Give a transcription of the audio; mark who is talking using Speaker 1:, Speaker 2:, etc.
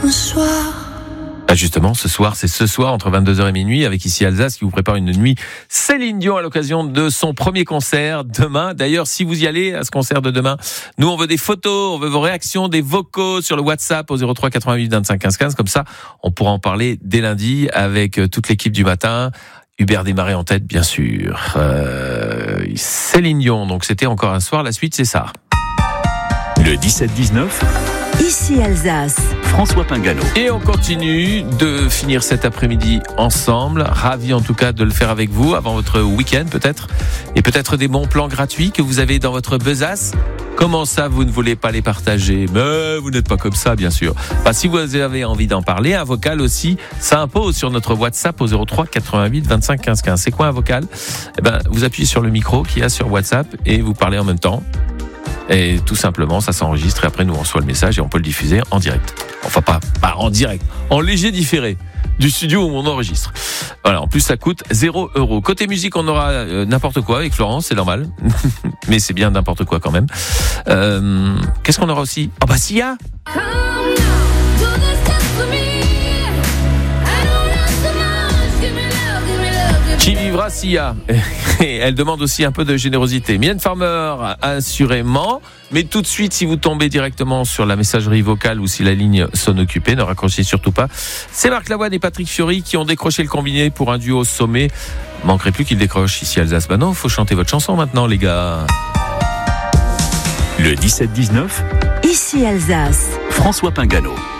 Speaker 1: Justement, ce soir, c'est ce soir entre 22h et minuit avec Ici Alsace qui vous prépare une nuit Céline Dion à l'occasion de son premier concert demain. D'ailleurs, si vous y allez à ce concert de demain, nous on veut des photos, on veut vos réactions, des vocaux sur le WhatsApp au 03 88 25 15 15. Comme ça, on pourra en parler dès lundi avec toute l'équipe du matin. Hubert Desmarais en tête, bien sûr. Céline Dion, donc c'était encore un soir. La suite, c'est ça.
Speaker 2: Le 17-19.
Speaker 3: Ici Alsace.
Speaker 2: François Pingano.
Speaker 1: Et on continue de finir cet après-midi ensemble. Ravi en tout cas de le faire avec vous avant votre week-end peut-être. Et peut-être des bons plans gratuits que vous avez dans votre besace. Comment ça, vous ne voulez pas les partager? Mais vous n'êtes pas comme ça, bien sûr. Enfin, si vous avez envie d'en parler, un vocal aussi, ça impose sur notre WhatsApp au 03 88 25 15 15. C'est quoi un vocal? Vous appuyez sur le micro qu'il y a sur WhatsApp et vous parlez en même temps. Et tout simplement, ça s'enregistre et après nous on reçoit le message et on peut le diffuser en direct. Enfin pas en direct, en léger différé du studio où on enregistre. Voilà, en plus ça coûte 0 €. Côté musique, on aura n'importe quoi avec Florence, c'est normal. Mais c'est bien n'importe quoi quand même. Qu'est-ce qu'on aura aussi? Sia. Qui vivra Sia? Et elle demande aussi un peu de générosité. Mylène Farmer, assurément. Mais tout de suite, si vous tombez directement sur la messagerie vocale ou si la ligne sonne occupée, ne raccrochez surtout pas. C'est Marc Lavoine et Patrick Fiori qui ont décroché le combiné pour un duo sommet. Manquerait plus qu'ils décrochent Ici Alsace. Non, faut chanter votre chanson maintenant, les gars.
Speaker 2: Le 17-19.
Speaker 3: Ici Alsace.
Speaker 2: François Pingano.